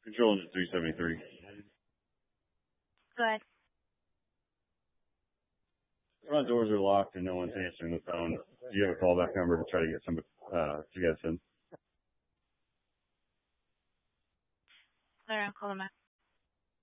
Control engine 373. Go ahead. Front doors are locked and no one's answering the phone. Do you have a callback number to try to get some you guys in? All right, I'll call them back.